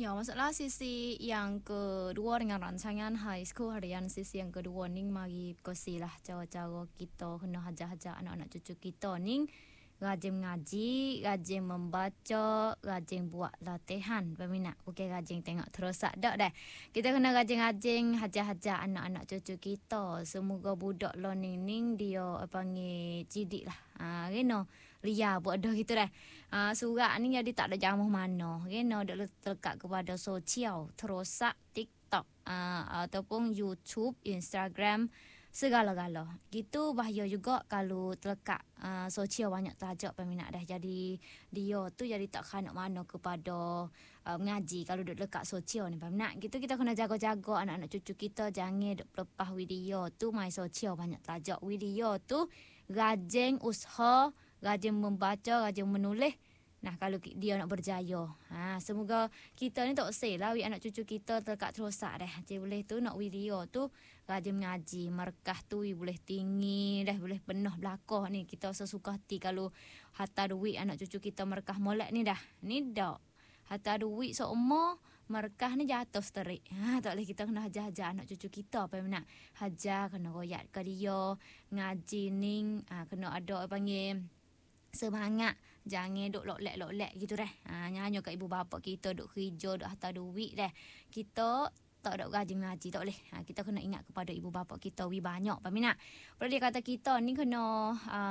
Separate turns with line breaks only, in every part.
Ya, masalah sisi yang kedua dengan rancangan high school harian, sisi yang kedua ni mari kosilah cara-cara kita kena hajar-hajar anak-anak cucu kita ni rajin mengaji, rajin membaca, rajin buat latihan peminat. Bukan rajin tengok terosak dak dah. Kita kena rajin-rajin hajar-hajar anak-anak cucu kita. Semoga budak learning ni dia panggil cidik lah. Kena ria buat dah gitu dah. Surat ni jadi tak ada jamuh mana. Kena dak terlekat kepada sosial, terosak TikTok ataupun YouTube, Instagram, segala-gala. Gitu bahaya juga kalau terlekat sosial banyak tajak peminat dah. Jadi dia tu jadi tak kanak mana kepada mengaji kalau duduk dekat sosial ni peminat. Gitu kita kena jaga-jaga anak-anak cucu kita jangan duk lepas video tu main sosial banyak tajak. Video tu rajin usaha, rajin membaca, rajin menulis. Nah, kalau dia nak berjaya. Semoga kita ni tak usah lah anak cucu kita terlekat terosak dah. Cik boleh tu nak video tu rajin mengaji. Markah tu boleh tinggi dah, boleh penuh belakang ni. Kita sesuka hati kalau harta duit anak cucu kita markah molek ni dah. Ni dak. Harta duit seumur markah ni jatuh seterik. Tak boleh kita kena hajar-hajar anak cucu kita apa nak. Hajar kena royak ke dia. Ngaji ni kena ada panggil semangat. Jangan duk lok-lek gitu dah. Nyanyi kat ibu bapa kita duk kerja, duk harta duit dah. Kita tak ada rajin ngaji, tak boleh. Kita kena ingat kepada ibu bapa kita. Banyak peminat. Kalau dia kata kita ni kena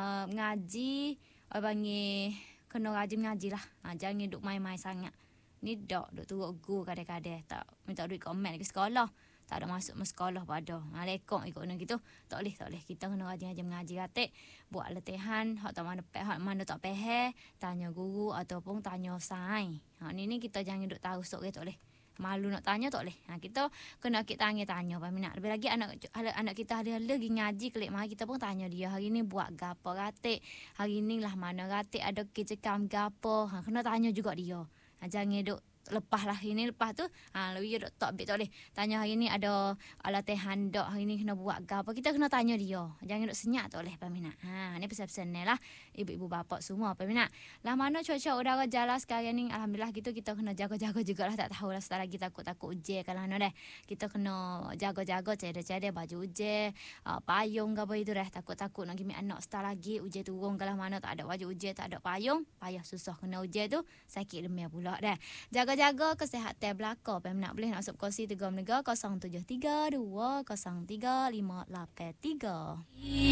ngaji, panggil kena rajin ngaji lah. Jangan duk main-main sangat. Ni duk turut guru kadang-kadang. Tak minta duit komen ke sekolah. Tak ada masuk sekolah pada. Lekok ikut ni gitu. Tak boleh. Kita kena rajin-rajin mengaji katik. Buat latihan. Hak mana tak peheh. Tanya guru ataupun tanya sains. Ni kita jangan duk tahu sok tak boleh. Malu nak tanya tak boleh. Kita kena tanya peminat. Lebih lagi anak kita hari-hari lagi ngaji kelik mari kita pun tanya dia hari ni buat gapo katik. Hari ni lah mana katik ada kecekam gapo. Kena tanya juga dia. Jangan duk lepas lah ini lepas tu lebih duk tak boleh tanya hari ni ada latihan dak, hari ni kena buat apa kita kena tanya dia. Jangan duk senyap tak boleh peminat. Ni pesan-pesan ni lah ibu-ibu bapa semua peminat. Lah mana cuaca udara jalan sekarang ni alhamdulillah gitu kita kena jaga-jaga jugalah. Tak tahulah setelah lagi takut hujan kalau dah kita kena jaga-jaga cedek-cedek baju hujan, payung ke apa itu dah. Takut-takut nak gimme anak setelah lagi hujan turun kalau mana tak ada baju hujan, tak ada payung, payah susah kena hujan tu sakit demam pula dah. Jaga kesihatan belaka. Peminat boleh nak masuk kongsi 3 menegak 073 203 583.